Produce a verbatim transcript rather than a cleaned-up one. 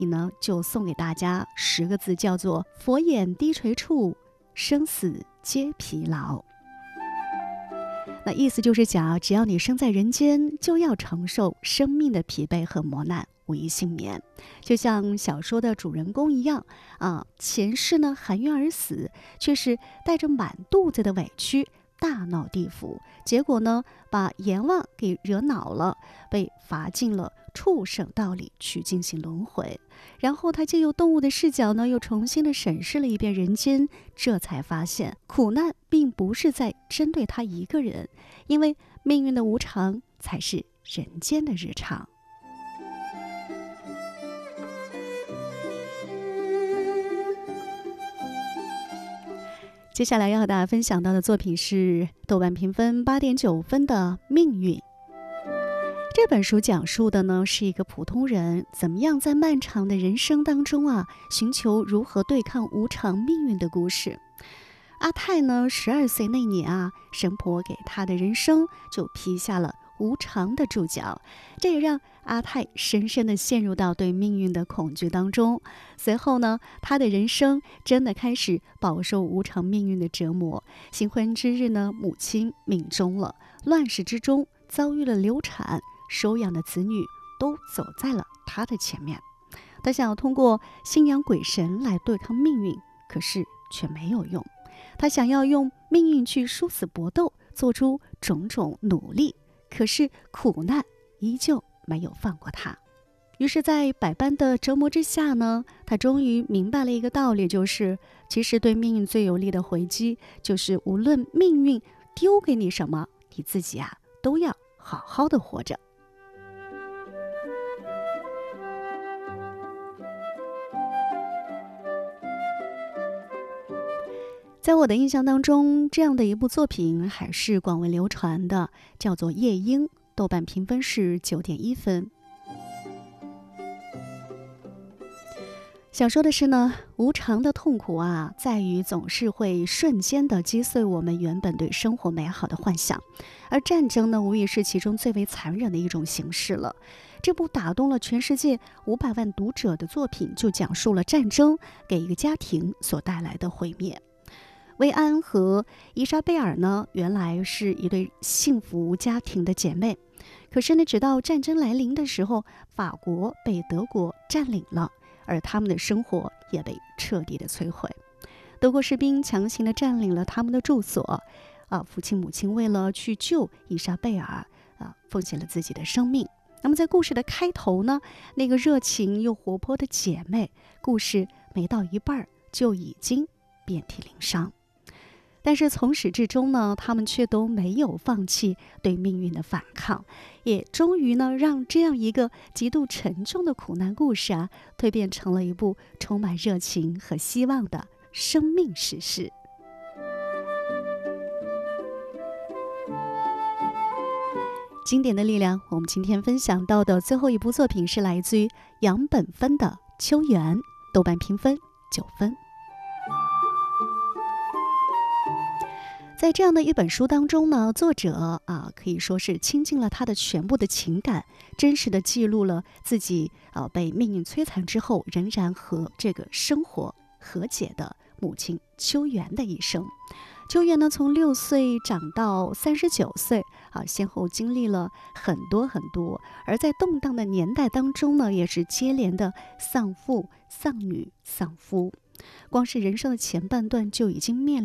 你呢就送给大家十个字，叫做佛眼低垂处，生死皆疲劳。那意思就是讲，只要你生在人间，就要承受生命的疲惫和磨难，无一幸免。就像小说的主人公一样啊，前世呢含冤而死，却是带着满肚子的委屈，大闹地府，结果呢把阎王给惹恼了，被罚进了畜生道里去进行轮回。然后他借由动物的视角呢，又重新的审视了一遍人间，这才发现苦难并不是在针对他一个人，因为命运的无常才是人间的日常。接下来要和大家分享到的作品是豆瓣评分八点九分的《命运》。这本书讲述的呢是一个普通人怎么样在漫长的人生当中啊，寻求如何对抗无常命运的故事。阿泰呢十二岁那年啊，神婆给他的人生就批下了无常的注脚，这也让阿泰深深地陷入到对命运的恐惧当中。随后呢，他的人生真的开始饱受无常命运的折磨。新婚之日呢，母亲命终了，乱世之中遭遇了流产，收养的子女都走在了他的前面。他想要通过信仰鬼神来对抗命运，可是却没有用。他想要用命运去殊死搏斗，做出种种努力，可是苦难依旧没有放过他。于是在百般的折磨之下呢，他终于明白了一个道理，就是其实对命运最有力的回击，就是无论命运丢给你什么，你自己啊都要好好的活着。在我的印象当中，这样的一部作品还是广为流传的，叫做《夜莺》，豆瓣评分是九点一分。想说的是呢，无常的痛苦啊，在于总是会瞬间的击碎我们原本对生活美好的幻想，而战争呢，无疑是其中最为残忍的一种形式了。这部打动了全世界五百万读者的作品，就讲述了战争给一个家庭所带来的毁灭。薇安和伊莎贝尔呢，原来是一对幸福家庭的姐妹，可是呢，直到战争来临的时候，法国被德国占领了，而他们的生活也被彻底的摧毁。德国士兵强行的占领了他们的住所，啊，父亲母亲为了去救伊莎贝尔，啊，奉献了自己的生命。那么在故事的开头呢，那个热情又活泼的姐妹，故事没到一半就已经遍体鳞伤。但是从始至终呢，他们却都没有放弃对命运的反抗，也终于呢，让这样一个极度沉重的苦难故事啊，蜕变成了一部充满热情和希望的生命史诗。经典的力量，我们今天分享到的最后一部作品是来自于杨本芬的《秋园》，豆瓣评分九分。在这样的一本书当中呢，作者啊可以说是倾尽了他的全部的情感，真实的记录了自己啊被命运摧残之后，仍然和这个生活和解的母亲秋园的一生。秋园呢，从六岁长到三十九岁啊，先后经历了很多很多，而在动荡的年代当中呢，也是接连的丧父、丧女、丧夫。光是人生的前半段就已经面临